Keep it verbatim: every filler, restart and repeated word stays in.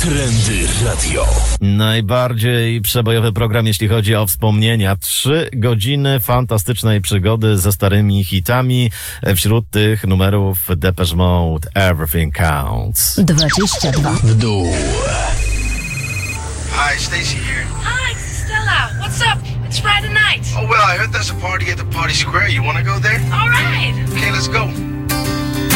Trendy Radio. Najbardziej przebojowy program, jeśli chodzi o wspomnienia. Trzy godziny fantastycznej przygody ze starymi hitami. Wśród tych numerów Depeche Mode, Everything Counts. dwadzieścia dwa W dół. Hi, Stacy here. Hi, Stella. What's up? It's Friday night. Oh, well, I heard there's a party at the Party Square. You want to go there? All right. Okay, let's go.